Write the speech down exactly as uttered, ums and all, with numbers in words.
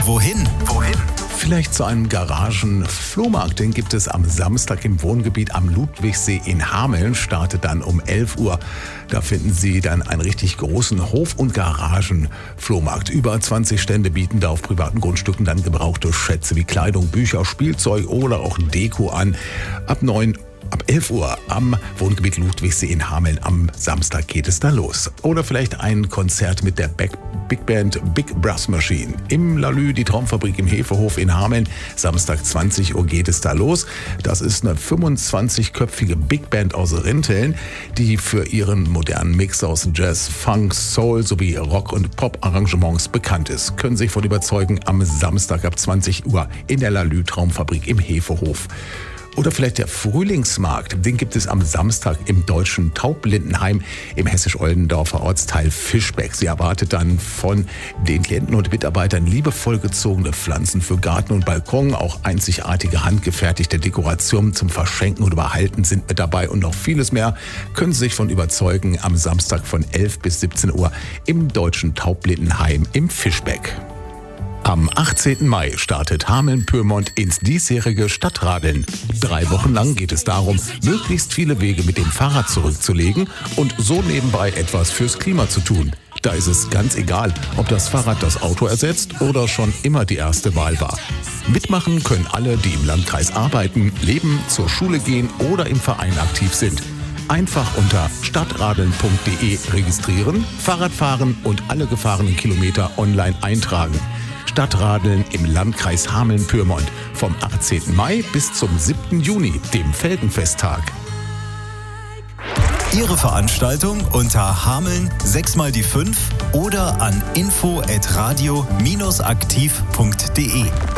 wohin? Wohin? Vielleicht zu einem Garagenflohmarkt. Den gibt es am Samstag im Wohngebiet am Ludwigsee in Hameln. Startet dann um elf Uhr. Da finden Sie dann einen richtig großen Hof- und Garagenflohmarkt. Über zwanzig Stände bieten da auf privaten Grundstücken dann gebrauchte Schätze wie Kleidung, Bücher, Spielzeug oder auch Deko an. Ab neun Ab elf Uhr am Wohngebiet Ludwigsee in Hameln am Samstag geht es da los. Oder vielleicht ein Konzert mit der Big Band Big Brass Machine. Im Lalü, die Traumfabrik im Hefehof in Hameln. Samstag zwanzig Uhr geht es da los. Das ist eine fünfundzwanzigköpfige Big Band aus Rinteln, die für ihren modernen Mix aus Jazz, Funk, Soul sowie Rock- und Pop-Arrangements bekannt ist. Können sich von überzeugen am Samstag ab zwanzig Uhr in der Lalü Traumfabrik im Hefehof. Oder vielleicht der Frühlingsmarkt, den gibt es am Samstag im deutschen Taublindenheim im hessisch-Oldendorfer Ortsteil Fischbeck. Sie erwartet dann von den Klienten und Mitarbeitern liebevoll gezogene Pflanzen für Garten und Balkon. Auch einzigartige handgefertigte Dekorationen zum Verschenken und Überhalten sind mit dabei und noch vieles mehr. Können Sie sich von überzeugen am Samstag von elf bis siebzehn Uhr im deutschen Taublindenheim im Fischbeck. Am achtzehnten Mai startet Hameln-Pyrmont ins diesjährige Stadtradeln. Drei Wochen lang geht es darum, möglichst viele Wege mit dem Fahrrad zurückzulegen und so nebenbei etwas fürs Klima zu tun. Da ist es ganz egal, ob das Fahrrad das Auto ersetzt oder schon immer die erste Wahl war. Mitmachen können alle, die im Landkreis arbeiten, leben, zur Schule gehen oder im Verein aktiv sind. Einfach unter stadtradeln punkt de registrieren, Fahrrad fahren und alle gefahrenen Kilometer online eintragen. Stadtradeln im Landkreis Hameln-Pyrmont vom achtzehnten Mai bis zum siebten Juni, dem Felgenfesttag. Ihre Veranstaltung unter Hameln sechs mal die fünf oder an info at radio aktiv punkt de.